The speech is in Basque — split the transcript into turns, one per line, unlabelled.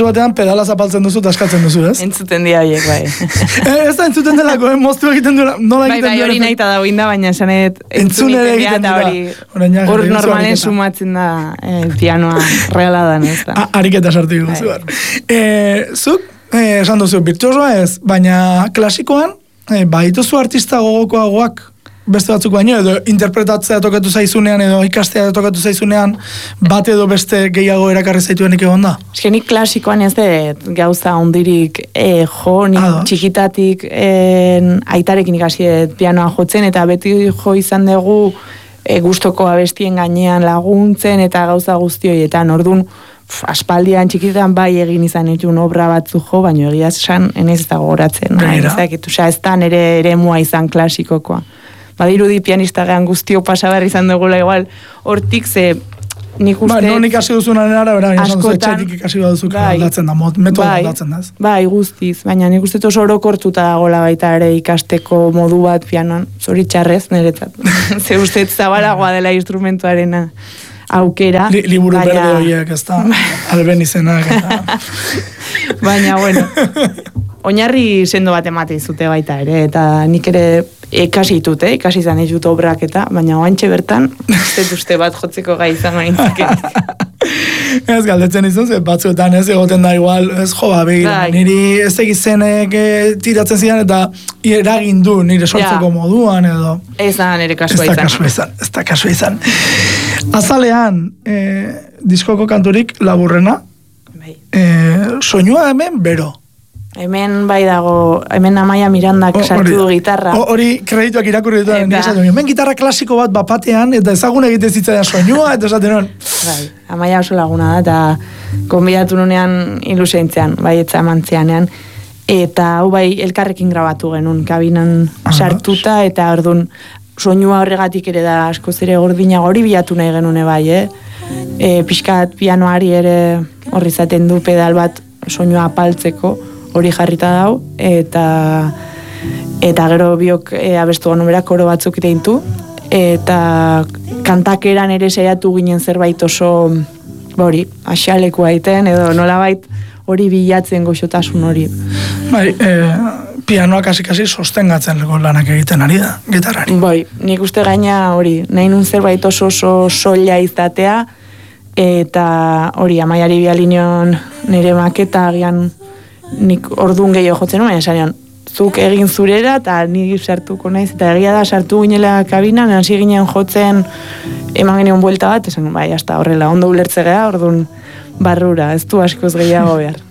batean pedala zapaltzen duzu eta askatzen duzu, ez?
Entzuten dira horiek, bai.
Ez da entzuten delako, moztu egiten duela, nola egiten duela.
Bai, hori nahi eta dagoin da, baina esanet entzun egiten dira, eta hor normalen sumatzen da pianoa reala da, ez da.
Ariketa sartu duzu, zuk, esan duzu, virtuosoa ez, baina klasikoan, badituzu artista gogokoagoak, beste batzuk baino, edo interpretatzea tokatu zaizunean, edo ikastea tokatu zaizunean, bat edo beste gehiago erakarri zaituenik egon da?
Eske nik klasikoan ez dut gauza ondirik txikitatik aitarekin ikasi dut pianoa jotzen, eta beti jo izan dugu gustoko abestien gainean laguntzen, eta gauza guztioietan, orduan, aspaldian txikitan bai egin izan ditun obra batzu jo, baina egia esan enez da gogoratzen. Ez da nire eremua izan klasikokoa. Badirudi pianista gehan guztio pasabar izan dugula igual, hortik ze nik uste...
non ikasi duzunan arabera, etxetik ikasi baduzuk aldatzen da, metoda aldatzen da.
Bai, guztiz, baina nik uste oso orokortuta dagoela baita ere ikasteko modu bat pianoan, zoritxarrez niretzat. Ze uste zabalagoa dela instrumentuarena aukera.
Liburu berde horiek, ez da, alben izenak.
Baina, bueno, oinarri sendo bat emate izute baita ere, eta nik ere ikasi izan ditut obrak eta, baina oantxe bertan, uste bat jotzeko gai izango nintziket.
Ez galdetzen izan, batzuetan ez egoten da igual, ez begira, niri ez egizenek tiratzen zidan eta eragin du nire sortzeko moduan edo...
Ez da nire kasua izan.
Ez da kasua izan. Azalean, diskoko kanturik laburrena, soinua hemen bero.
Hemen bai dago, hemen Amaia Mirandak sartu du gitarra.
Hori kredituak irakurri dut, hemen gitarra klasiko bat bapatean, eta ezagun egiten zitzaidan soinua, eta esaten hon.
Bai, Amaia oso laguna da, eta konbidatu nunean iluseintzean, bai, etza emantzeanean, eta hau bai elkarrekin grabatu genuen, kabinan sartuta, eta orduan soinua horregatik ere da asko zere gordina hori bilatu nahi genune bai, pixkat pianoari ere horri zaten du pedal bat soinua apaltzeko, hori jarrita dau, eta gero biok abestu gano koro batzuk iteintu, eta kantakeran ere saiatu ginen zerbait oso hori, axalekua iten, edo nolabait hori bilatzen goxotasun hori.
Bai, pianoak hasi sostengatzen lego lanak egiten ari da, gitarrari.
Bai, nik uste gaina hori, nahi nun zerbait oso soila izatea, eta hori, Amaiari bialinion nire maketa agian nik orduan gehiago jotzen nuen, esan zuk egin zurera eta nik sartuko naiz, eta egia da sartu ginela kabinan, hasi ginen jotzen eman genion buelta bat, esan bai, hasta horrela, ondo ulertze geha, orduan barrura, ez du askoz gehiago behar.